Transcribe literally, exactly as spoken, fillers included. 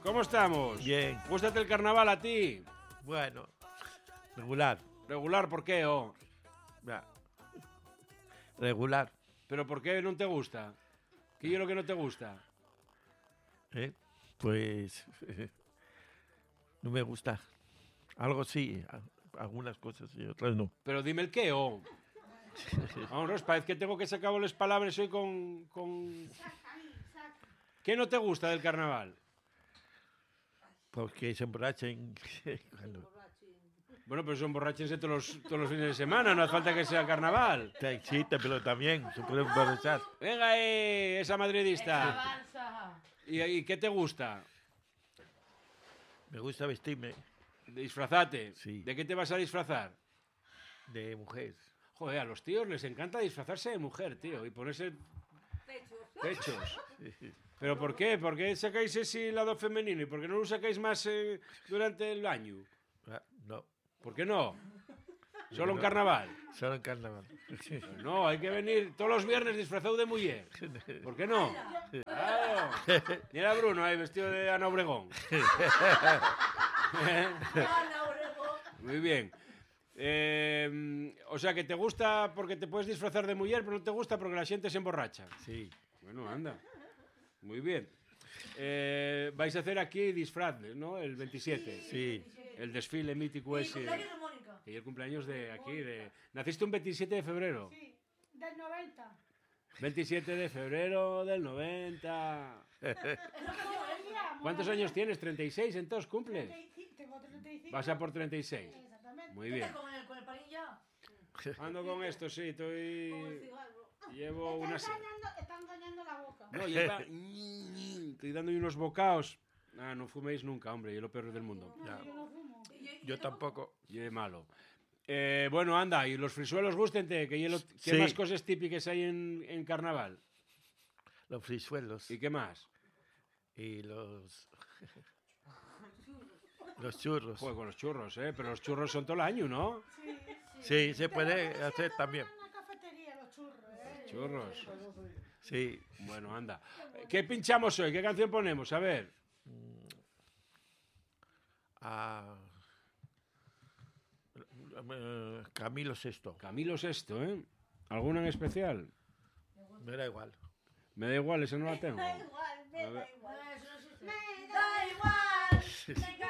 ¿Cómo estamos? Bien. ¿Gústate el carnaval a ti? Bueno, regular. Regular, por qué, oh? Ya. Regular. ¿Pero por qué no te gusta? ¿Qué es lo que no te gusta? ¿Eh? Pues no me gusta. Algo sí, a- algunas cosas y otras no. Pero dime el qué, oh. Vamos, parece que tengo que sacar las palabras hoy con, con... ¿Qué no te gusta del carnaval? Porque se emborrachen. cuando- Bueno, pero son borrachense todos los, todos los fines de semana, no hace falta que sea carnaval. Sí, pero también se pueden emborrachar. Venga, eh, esa madridista. ¿Y, ¿Y qué te gusta? Me gusta vestirme Disfrazate. Sí. ¿De qué te vas a disfrazar? de mujer. Joder, a los tíos les encanta disfrazarse de mujer, tío, y ponerse pechos. ¿Pero por qué? ¿Por qué sacáis ese lado femenino? ¿Y por qué no lo sacáis más eh, durante el año? Ah, no, ¿Por qué no? ¿Solo en No. carnaval? solo en carnaval. No, hay que venir todos los viernes disfrazado de mujer. ¿Por qué no? Claro. Mira a Bruno ahí vestido de Ana Obregón. Muy bien. Eh, o sea, que te gusta porque te puedes disfrazar de mujer, pero no te gusta porque la gente se emborracha. Sí, Bueno, anda. Muy bien. Eh, vais a hacer aquí disfraces, ¿no? El veintisiete. sí. El desfile mítico ese. Y el cumpleaños de aquí. De... ¿Naciste un veintisiete de febrero? Sí, del noventa. veintisiete de febrero del noventa. ¿Cuántos años tienes? ¿treinta y seis entonces cumples? Tengo treinta y cinco. Vas a por treinta y seis. Exactamente. Muy bien. Con el, con el panín ya. Ando con esto, sí, estoy... Llevo Está una... se- engañando, está engañando la boca. No, lleva... Estoy dando unos bocaos. Ah, no fuméis nunca, hombre, y es lo peor del mundo. Ya. Yo no fumo. Yo tampoco. Y es malo. Eh, bueno, anda, y los frisuelos, gústente, que hielo- ¿qué Sí. más cosas típicas hay en, en carnaval? Los frisuelos ¿Y qué más? y los. los churros. Joder, con los churros, ¿eh? Pero los churros son todo el año, ¿no? Sí, Sí, se puede hacer también. En una cafetería los churros, ¿eh? Churros. Sí. Bueno, anda. ¿Qué pinchamos hoy? ¿Qué canción ponemos? A ver. A. eh, Camilo Sexto. Camilo Sesto, ¿eh? ¿Alguna en especial? Me da igual. Me da igual, esa no la tengo. Da igual, me A ver. da igual. Me Da igual.